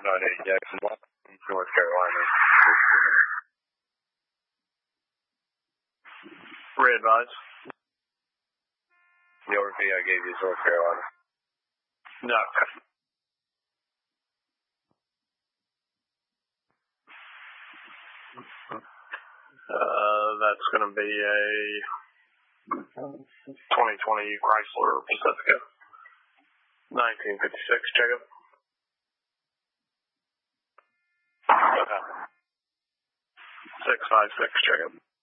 Jackson, North Carolina. Re-advise. The ORP I gave you is North Carolina. No. That's going to be a 2020 Chrysler Pacifica. 1956, Jacob. Okay. 656, Jacob.